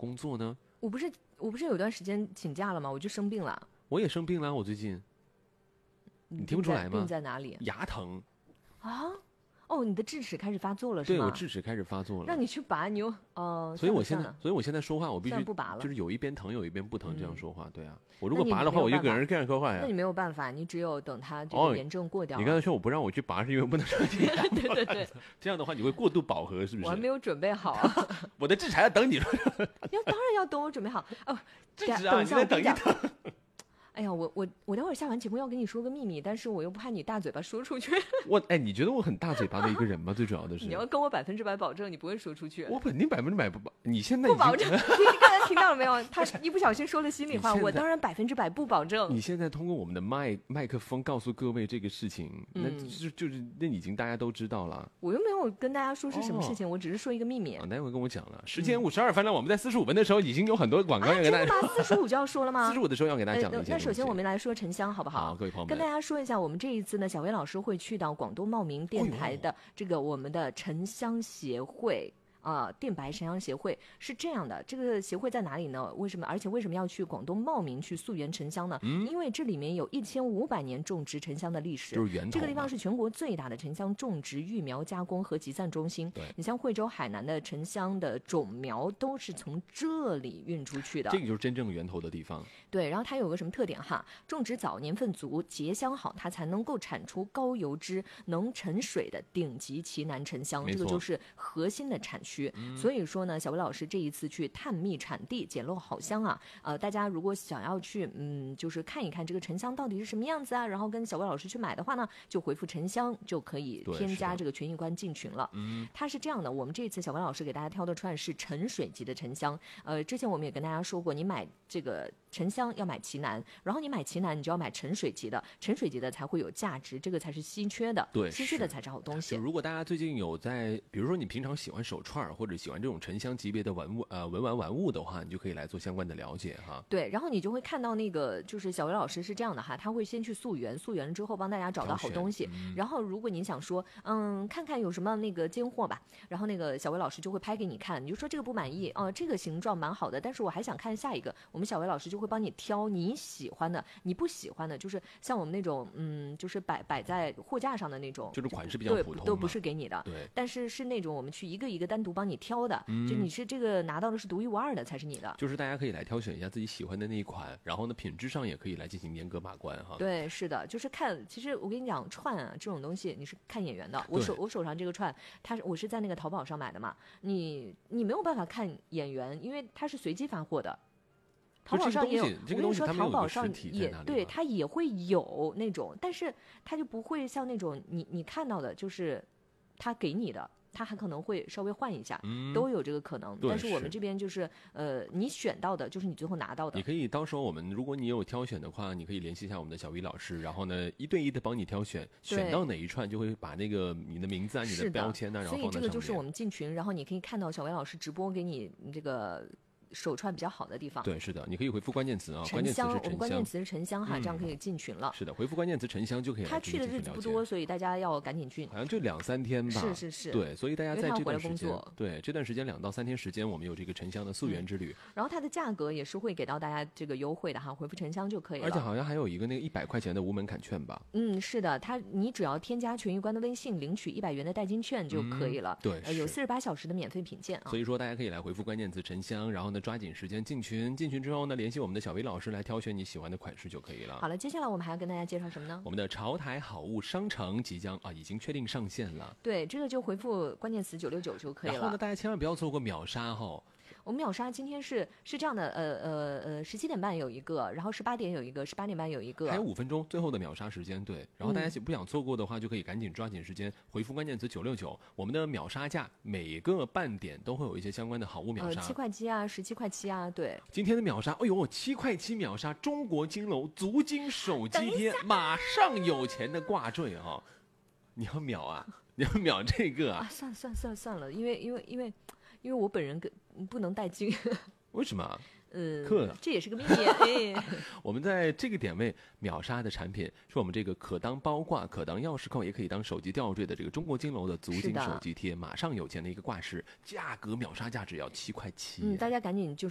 工作呢？ 我不是有段时间请假了吗？我就生病了。 我也生病了，我最近。你听不出来吗？ 病在哪里？ 牙疼。 啊？哦，你的智齿开始发作了是吗？ 对，我智齿开始发作了。 让你去拔，你又所以我现在说话，我必须不拔了， 就是有一边疼有一边不疼这样说话。对啊，我如果拔的话，我就给人这样说话呀。 那你没有办法，你只有等它这个炎症过掉。 你刚才说我不让我去拔，是因为不能说你。 对， 这样的话你会过度饱和，是不是？ 我还没有准备好。 我的智齿还要等你。 当然要等我准备好哦。 智齿啊，你再等一等。 哎呀，我待会儿下完节目要跟你说个秘密，但是我又怕你大嘴巴说出去。 你觉得我很大嘴巴的一个人吗？最主要的是， 你要跟我100%保证你不会说出去。 我肯定100%不保。你现在不保证？你刚才听到了没有？他一不小心说了心里话，我当然100%不保证。 你现在通过我们的麦克风告诉各位这个事情，那那已经大家都知道了。 我又没有跟大家说是什么事情，我只是说一个秘密。 待会跟我讲了。时间52分了，我们在45分的时候已经有很多广告要给大家。 真的吗？45就要说了吗 ？45的时候要给大家讲一些。 那首先我们来说沉香好不好？ 好，各位朋友们， 跟大家说一下，我们这一次呢，小薇老师会去到广东茂名电台的这个我们的沉香协会。电白沉香协会是这样的，这个协会在哪里呢？为什么要去广东茂名去溯源沉香呢？因为这里面有1500年种植沉香的历史， 就是源头。 这个地方是全国最大的沉香种植、育苗、加工和集散中心。 对， 你像惠州、海南的沉香的种苗都是从这里运出去的， 这个就是真正源头的地方。 对，然后它有个什么特点哈？种植早、年份足、结香好，它才能够产出高油脂、能沉水的顶级奇楠沉香，这个就是核心的产区。所以说呢，小薇老师这一次去探秘产地，捡漏好香啊！大家如果想要去就是看一看这个沉香到底是什么样子啊，然后跟小薇老师去买的话呢，就回复沉香就可以添加这个权益观进群了。它是这样的，我们这次小薇老师给大家挑的串是沉水级的沉香。之前我们也跟大家说过，你买这个沉香要买奇楠，然后你买奇楠你就要买沉水级的，沉水级的才会有价值，这个才是稀缺的， 对， 稀缺的才是好东西。 如果大家最近有在，比如说你平常喜欢手串或者喜欢这种沉香级别的文玩物的话，你就可以来做相关的了解哈。 对，然后你就会看到那个，就是小薇老师是这样的哈，他会先去溯源，溯源了之后帮大家找到好东西。然后如果你想说，看看有什么那个尖货吧，然后那个小薇老师就会拍给你看，你就说这个不满意，这个形状蛮好的，但是我还想看下一个，我们小薇老师就会帮你挑你喜欢的，你不喜欢的，就是像我们那种，就是摆在货架上的那种， 就是款式比较普通， 都不是给你的， 对， 但是那种我们去一个一个单独帮你挑的，就你是这个拿到的是独一无二的才是你的， 就是大家可以来挑选一下自己喜欢的那一款，然后呢品质上也可以来进行严格把关哈。 对，是的，就是看，其实我跟你讲，串啊这种东西你是看眼缘的。我手上这个串，我是在那个淘宝上买的嘛，你没有办法看眼缘，因为它是随机发货的。淘宝上也有， 这个东西我跟你说，淘宝上也对，它也会有那种，但是它就不会像那种你看到的，就是它给你的。它还可能会稍微换一下，都有这个可能。但是我们这边就是你选到的就是你最后拿到的。 你可以到时候如果你有挑选的话，你可以联系一下我们的小 V 老师，然后呢1对1的帮你挑选，选到哪一串就会把那个你的名字啊、你的标签啊，然后所以这个就是我们进群，然后你可以看到小 V 老师直播给你这个手串比较好的地方。 对，是的，你可以回复关键词啊， 沉香，我们关键词是沉香哈，这样可以进群了。 是的，回复关键词沉香就可以。 他去的日子不多，所以大家要赶紧进。 好像就2-3天吧。 是。 对，所以大家在这段时间， 对这段时间2到3天时间，我们有这个沉香的溯源之旅。 然后它的价格也是会给到大家这个优惠的哈，回复沉香就可以了。 而且好像还有一个那个100块钱的无门槛券吧。 是的，你只要添加权益观的微信，领取100元的代金券就可以了。 对， 有48小时的免费品鉴啊。 所以说大家可以来回复关键词沉香，然后呢抓紧时间进群之后呢，联系我们的小薇老师来挑选你喜欢的款式就可以了。 好了，接下来我们还要跟大家介绍什么呢？ 我们的潮台好物商城已经确定上线了。 对，这个就回复关键词969就可以了。 然后呢，大家千万不要错过秒杀哈。 我们秒杀今天是这样的，17点半有一个，然后18点有一个，18点半有一个， 还有5分钟，最后的秒杀时间。对，然后大家不想错过的话，就可以赶紧抓紧时间回复关键词969，我们的秒杀价每个半点都会有一些相关的好物秒杀 ，7块7啊，17块7啊，对。 今天的秒杀，7块7秒杀中国金楼足金手机贴，马上有钱的挂坠啊！你要秒啊？你要秒这个啊？ 算了，因为我本人不能带金。 为什么？ 这也是个秘密。 我们在这个点位秒杀的产品是我们这个可当包挂、可当钥匙扣，也可以当手机吊坠的这个中国金楼的足金手机贴，马上有钱的一个挂饰，价格秒杀价只要7块7。 大家赶紧